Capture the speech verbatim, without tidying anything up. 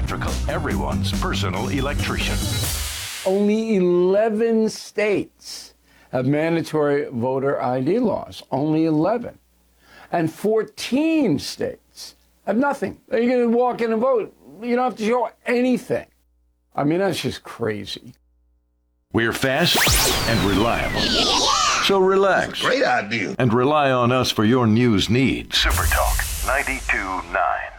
Electrical, everyone's personal electrician. Only eleven states have mandatory voter I D laws. Only eleven. And fourteen states have nothing. You can walk in and vote. You don't have to show anything. I mean, that's just crazy. We're fast and reliable. So relax. Great idea. And rely on us for your news needs. Super Talk ninety-two point nine.